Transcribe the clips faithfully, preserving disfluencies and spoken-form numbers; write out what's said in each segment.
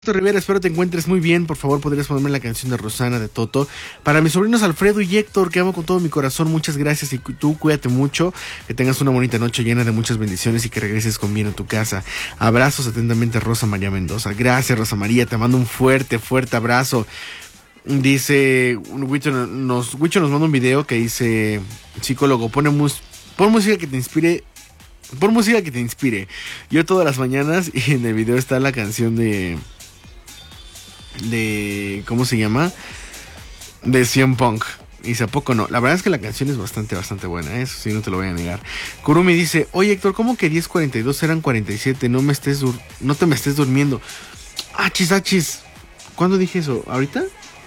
Rivera, espero te encuentres muy bien. Por favor, podrías ponerme la canción de Rosana de Toto. Para mis sobrinos Alfredo y Héctor, que amo con todo mi corazón, muchas gracias. Y tú cuídate mucho, que tengas una bonita noche llena de muchas bendiciones y que regreses con bien a tu casa. Abrazos atentamente, Rosa María Mendoza. Gracias, Rosa María, te mando un fuerte, fuerte abrazo. Dice Wicho nos, Wicho nos manda un video que dice: psicólogo, pone mus, pon música que te inspire. Pon música que te inspire. Yo todas las mañanas, y en el video está la canción de de ¿cómo se llama? De C M Punk. Y dice, ¿a poco no? La verdad es que la canción es bastante, bastante buena, ¿eh? Eso sí, no te lo voy a negar. Kurumi dice, oye Héctor, ¿cómo que diez cuarenta y dos eran cuarenta y siete? No me estés dur- no te me estés durmiendo. Achis, achis. ¿Cuándo dije eso? ¿Ahorita?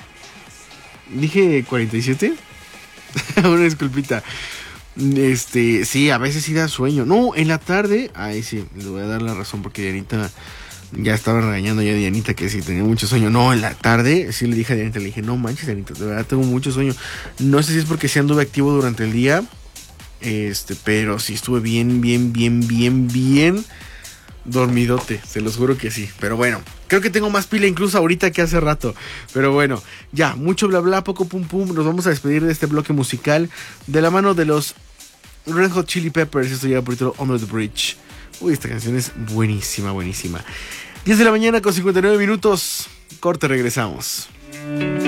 ¿Dije cuarenta y siete? Una disculpita. Este, sí, a veces sí da sueño. No, en la tarde, ahí sí, le voy a dar la razón porque Dianita ya estaba regañando ya a Dianita que sí tenía mucho sueño. No, en la tarde sí le dije a Dianita, le dije, no manches Dianita, de verdad tengo mucho sueño. No sé si es porque sí anduve activo durante el día, este, pero sí estuve bien, bien, bien, bien, bien dormidote, se los juro que sí. Pero bueno, creo que tengo más pila incluso ahorita que hace rato. Pero bueno, ya, mucho bla bla, poco pum pum. Nos vamos a despedir de este bloque musical de la mano de los Red Hot Chili Peppers. Esto llega por el título Under the Bridge. Uy, esta canción es buenísima, buenísima. diez de la mañana con cincuenta y nueve minutos. Corte, regresamos.